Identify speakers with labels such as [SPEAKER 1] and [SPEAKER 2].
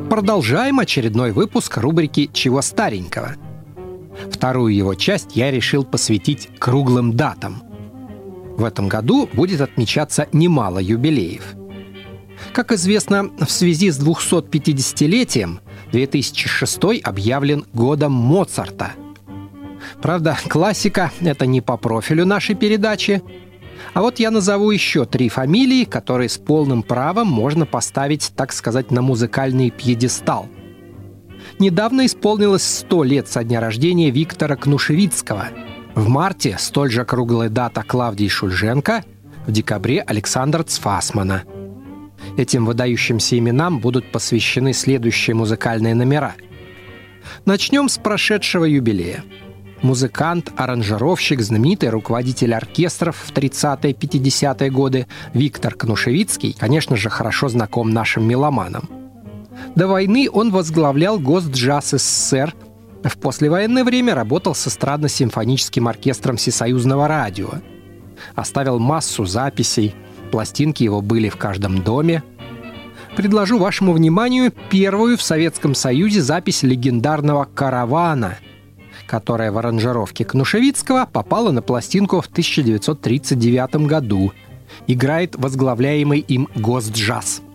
[SPEAKER 1] Продолжаем очередной выпуск рубрики «Чего старенького?». Вторую его часть я решил посвятить круглым датам. В этом году будет отмечаться немало юбилеев. Как известно, в связи с 250-летием 2006 объявлен годом Моцарта. Правда, классика — это не по профилю нашей передачи. А вот я назову еще 3 фамилии, которые с полным правом можно поставить, так сказать, на музыкальный пьедестал. Недавно исполнилось 100 лет со дня рождения Виктора Кнушевицкого. В марте столь же круглая дата Клавдии Шульженко, в декабре Александра Цфасмана. Этим выдающимся именам будут посвящены следующие музыкальные номера. Начнем с прошедшего юбилея. Музыкант, аранжировщик, знаменитый руководитель оркестров в 30-50-е годы Виктор Кнушевицкий, конечно же, хорошо знаком нашим меломанам. До войны он возглавлял Госджаз СССР. В послевоенное время работал с эстрадно-симфоническим оркестром Всесоюзного радио. Оставил массу записей, пластинки его были в каждом доме. Предложу вашему вниманию первую в Советском Союзе запись легендарного «Каравана», которая в аранжировке Кнушевицкого попала на пластинку в 1939 году. Играет возглавляемый им Госджаз.